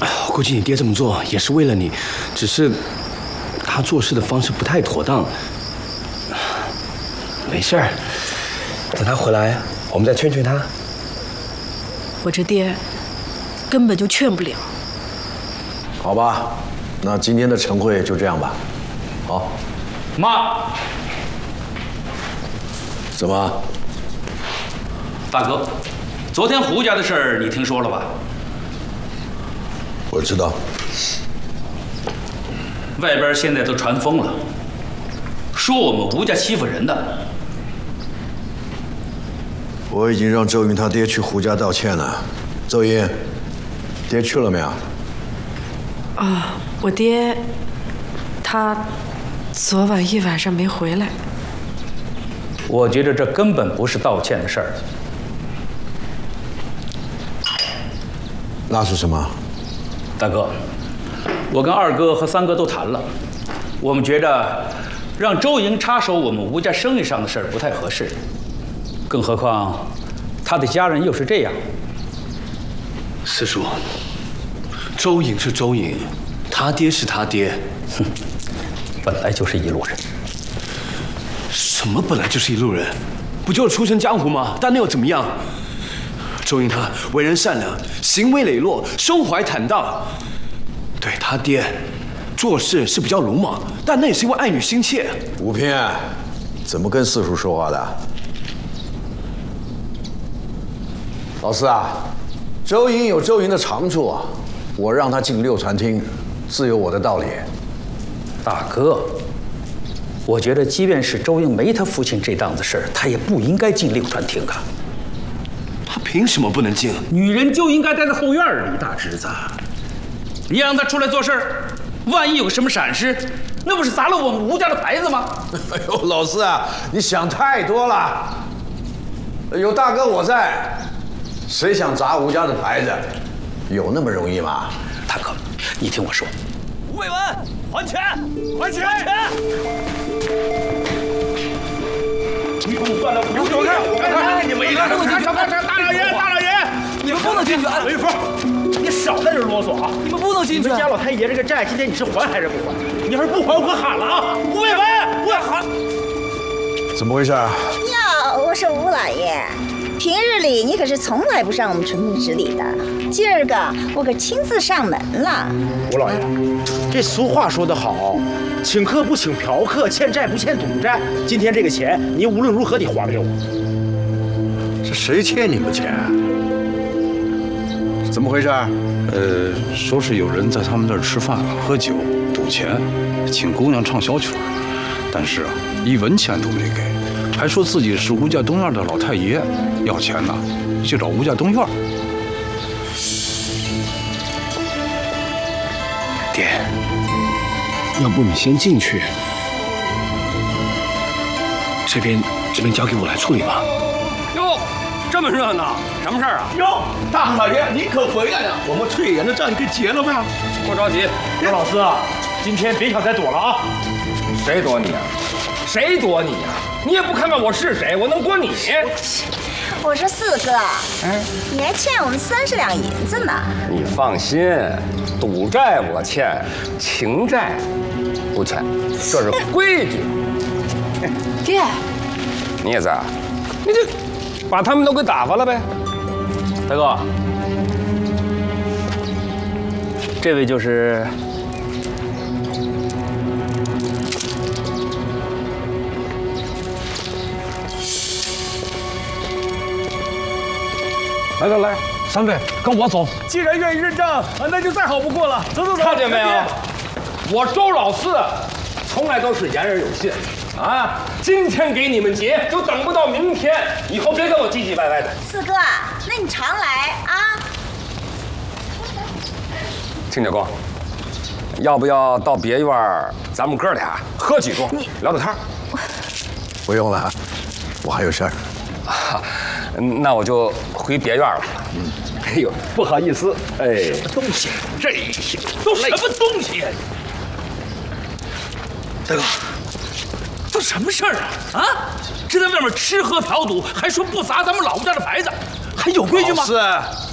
我估计你爹这么做也是为了你，只是他做事的方式不太妥当。没事儿，等他回来，我们再劝劝他。 我这爹根本就劝不了。 好吧，那今天的晨会就这样吧。好。 妈， 怎么？ 大哥，昨天胡家的事儿你听说了吧？ 我知道。 外边现在都传疯了，说我们吴家欺负人的。 我已经让周云他爹去胡家道歉了。周英，爹去了没有？ 啊，我爹，他昨晚一晚上没回来。 我觉得这根本不是道歉的事儿。 那是什么？ 大哥，我跟二哥和三哥都谈了，我们觉得让周莹插手我们吴家生意上的事儿不太合适，更何况他的家人又是这样。 四叔，周莹是周莹，他爹是他爹， 哼，本来就是一路人。 什么本来就是一路人？不就是出身江湖吗？但那又怎么样？周莹他为人善良，行为磊落，胸怀坦荡。对他爹，做事是比较鲁莽，但那也是因为爱女心切。 吴平，怎么跟四叔说话的？老四啊，周莹有周莹的长处啊，我让他进六传厅，自有我的道理。 大哥，我觉得即便是周莹没他父亲这档子事儿，他也不应该进六传厅啊。 他凭什么不能进？ 女人就应该待在后院里，大侄子。你让他出来做事儿，万一有什么闪失，那不是砸了我们吴家的牌子吗？ 哎呦，老四啊，你想太多了。有大哥我在，谁想砸吴家的牌子？有那么容易吗？ 大哥，你听我说， 吴伟文，还钱！还钱！还钱！你给我算了，有种看！我看你们一个不能进去！大老爷，大老爷， 你们不能进去！ 刘一峰，你少在这啰嗦啊！ 你们不能进去！ 你们家老太爷这个债，今天你是还还是不还？你要是不还，我可喊了啊！吴伟文，我喊！ 怎么回事啊？ 呀，我说吴老爷，平日里你可是从来不上我们纯平之礼的，今儿个我可亲自上门了。 吴老爷，这俗话说得好，请客不请嫖客，欠债不欠赌债。今天这个钱，你无论如何得还给我。 这谁欠你们钱？怎么回事？ 说是有人在他们那儿吃饭、喝酒、赌钱，请姑娘唱小曲儿，但是一文钱都没给，还说自己是吴家东院的老太爷，要钱呢就找吴家东院。 爹，要不你先进去，这边交给我来处理吧。 哟，这么热闹，什么事儿啊？哟，大老爷，你可回来了！我们退延的账给结了呗。 不着急， 周老四，今天别想再躲了啊！ 谁躲你啊？谁躲你啊？你也不看看我是谁，我能躲你？ 我说四哥，你还欠我们30两银子呢。 你放心，赌债我欠，情债不欠，这是规矩。 爹， 你也在啊？你就把他们都给打发了呗。 大哥，这位就是来，三位跟我走。 既然愿意认账，那就再好不过了。走。 看见没有？我周老四从来都是言而有信啊！今天给你们结，就等不到明天。以后别跟我唧唧歪歪的。 四哥，那你常来啊。 亲家公，要不要到别院咱们哥俩喝几盅，聊聊天？ 不用了，我还有事儿。 那我就回别院了。 哎呦，不好意思， 哎， 什么东西？这些都什么东西？ 大哥， 都什么事儿啊？啊，这在外面吃喝嫖赌，还说不砸咱们老吴家的牌子，还有规矩吗？ 是，